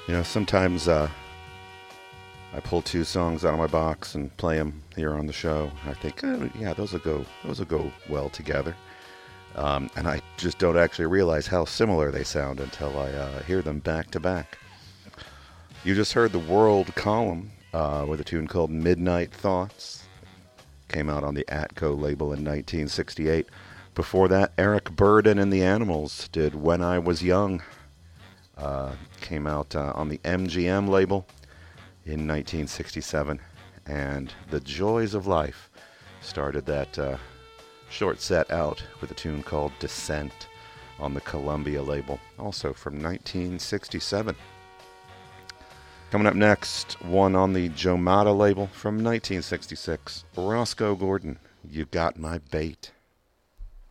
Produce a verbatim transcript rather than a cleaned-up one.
You know, sometimes uh, I pull two songs out of my box and play them here on the show. I think, oh, yeah, those will go, those will go well together. Um, and I just don't actually realize how similar they sound until I uh, hear them back to back. You just heard the World Column uh, with a tune called Midnight Thoughts. Came out on the Atco label in nineteen sixty-eight. Before that, Eric Burdon and the Animals did When I Was Young. Uh, came out uh, on the M G M label in nineteen sixty-seven. And The Joys of Life started that uh, short set out with a tune called Descent on the Columbia label, also from nineteen sixty-seven. Coming up next, one on the Jomada label from nineteen sixty-six, Roscoe Gordon, You Got My Bait.